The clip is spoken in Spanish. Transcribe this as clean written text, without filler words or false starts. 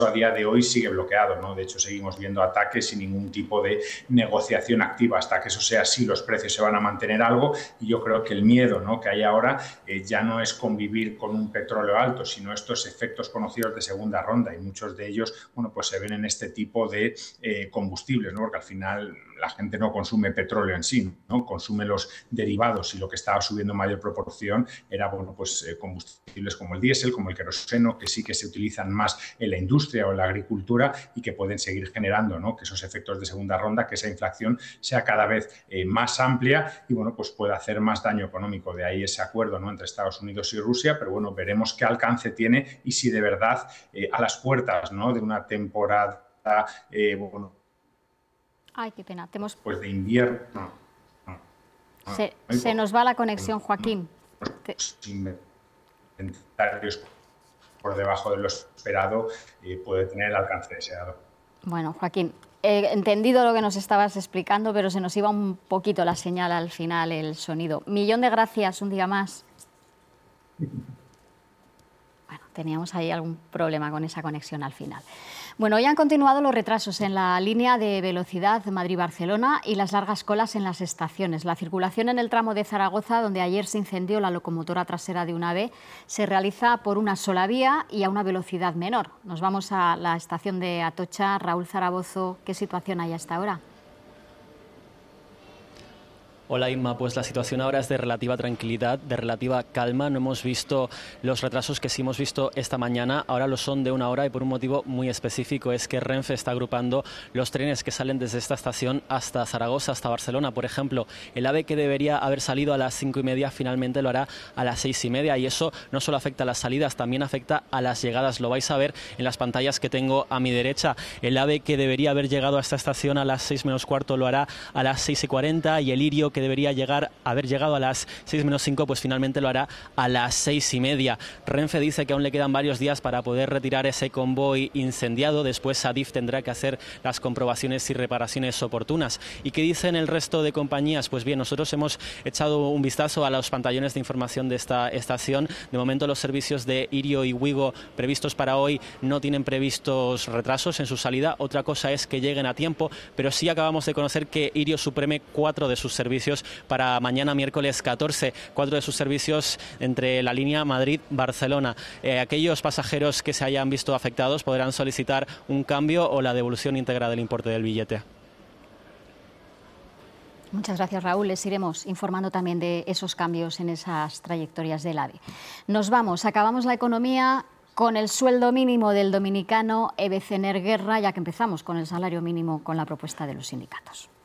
a día de hoy sigue bloqueado, ¿no? De hecho, seguimos viendo ataques sin ningún tipo de negociación activa. Hasta que eso sea así, los precios se van a mantener algo, y yo creo que el miedo, ¿no?, que hay ahora ya no es convivir con un petróleo alto, sino estos efectos conocidos de segunda ronda, y muchos de ellos, bueno, pues se ven en este tipo de combustibles, ¿no? Porque al final la gente no consume petróleo en sí, ¿no? Consume los derivados, y lo que estaba subiendo en mayor proporción era, bueno, pues combustibles como el diésel, como el queroseno, que sí que se utilizan más en la industria o en la agricultura y que pueden seguir generando, ¿no?, que esos efectos de segunda ronda, que esa inflación sea cada vez más amplia y, bueno, pues pueda hacer más daño económico. De ahí ese acuerdo, ¿no?, entre Estados Unidos y Rusia, pero bueno, veremos qué alcance tiene y si de verdad a las puertas, ¿no?, de una temporada, bueno, ay, qué pena, pues de invierno. Se nos va la conexión, Joaquín. Inventarios por debajo de lo esperado, puede tener el alcance deseado. Bueno, Joaquín, he entendido lo que nos estabas explicando, pero se nos iba un poquito la señal al final, el sonido. Millón de gracias un día más. Bueno, teníamos ahí algún problema con esa conexión al final. Bueno, hoy han continuado los retrasos en la línea de velocidad Madrid-Barcelona y las largas colas en las estaciones. La circulación en el tramo de Zaragoza, donde ayer se incendió la locomotora trasera de un AVE, se realiza por una sola vía y a una velocidad menor. Nos vamos a la estación de Atocha. Raúl Zaragoza, ¿qué situación hay hasta ahora? Hola Inma, pues la situación ahora es de relativa tranquilidad, de relativa calma. No hemos visto los retrasos que sí hemos visto esta mañana, ahora lo son de una hora y por un motivo muy específico, es que Renfe está agrupando los trenes que salen desde esta estación hasta Zaragoza, hasta Barcelona. Por ejemplo, el AVE que debería haber salido a las 5:30 finalmente lo hará a las 6:30 y eso no solo afecta a las salidas, también afecta a las llegadas. Lo vais a ver en las pantallas que tengo a mi derecha. El AVE que debería haber llegado a esta estación a las 6 menos cuarto lo hará a las 6:40 y el Irio que debería haber llegado a las 6 menos 5, pues finalmente lo hará a las 6:30. Renfe dice que aún le quedan varios días para poder retirar ese convoy incendiado. Después Adif tendrá que hacer las comprobaciones y reparaciones oportunas. ¿Y qué dicen el resto de compañías? Pues bien, nosotros hemos echado un vistazo a los pantallones de información de esta estación. De momento los servicios de Irio y Wigo previstos para hoy no tienen previstos retrasos en su salida. Otra cosa es que lleguen a tiempo, pero sí acabamos de conocer que Irio suprime 4 de sus servicios para mañana miércoles 14, 4 de sus servicios entre la línea Madrid-Barcelona. Aquellos pasajeros que se hayan visto afectados podrán solicitar un cambio o la devolución íntegra del importe del billete. Muchas gracias, Raúl. Les iremos informando también de esos cambios en esas trayectorias del AVE. Nos vamos, acabamos la economía con el sueldo mínimo del dominicano Ebecener Guerra, ya que empezamos con el salario mínimo con la propuesta de los sindicatos.